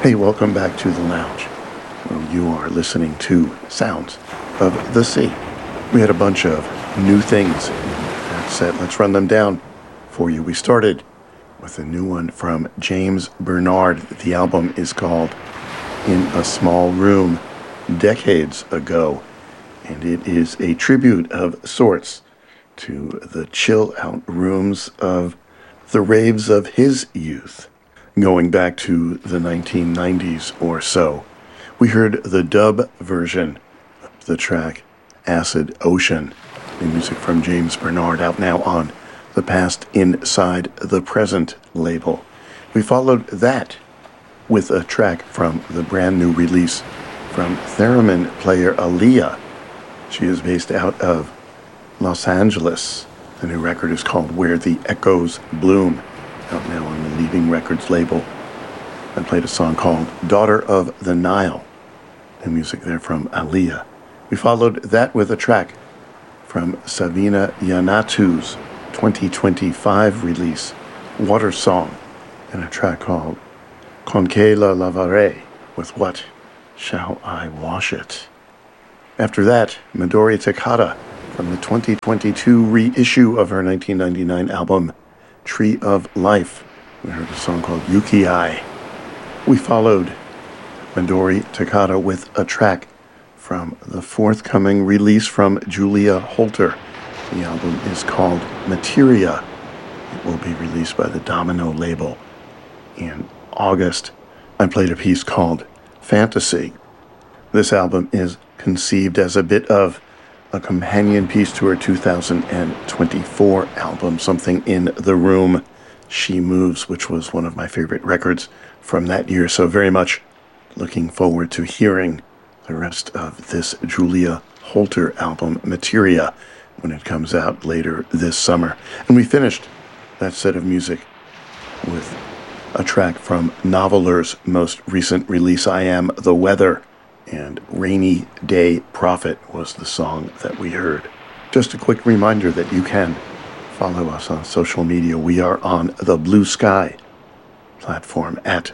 Hey, welcome back to the lounge. Well, you are listening to Sounds of the Sea. We had a bunch of new things in that set. Let's run them down for you. We started with a new one from James Bernard. The album is called In a Small Room, decades ago, and it is a tribute of sorts to the chill-out rooms of the raves of his youth, going back to the 1990s or so. We heard the dub version of the track Acid Ocean, the music from James Bernard, out now on the Past Inside the Present label. We followed that with a track from the brand new release from theremin player Aaliyah. She is based out of Los Angeles. The new record is called Where the Echoes Bloom, out now on the Leaving Records label. I played a song called Daughter of the Nile, the music there from Aaliyah. We followed that with a track from Savina Yanatu's 2025 release, Water Song, and a track called Con que la lavaré, with What Shall I Wash It? After that, Midori Takada from the 2022 reissue of her 1999 album, Tree of Life. We heard a song called Yuki-ai. We followed Midori Takada with a track from the forthcoming release from Julia Holter. The album is called Materia. It will be released by the Domino label in August. I played a piece called Fantasy. This album is conceived as a bit of a companion piece to her 2024 album, Something in the Room, She Moves, which was one of my favorite records from that year. So very much looking forward to hearing the rest of this Julia Holter album, Materia, when it comes out later this summer. And we finished that set of music with a track from Noveler's most recent release, I Am the Weather, and Rainy Day Prophet was the song that we heard. Just a quick reminder that you can follow us on social media. We are on the Blue Sky platform at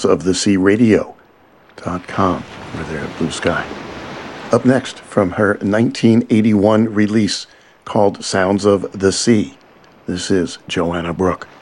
soundsofthesea.radio.com. We're there at Blue Sky. Up next, from her 1981 release called Sounds of the Sea, this is Joanna Brooke.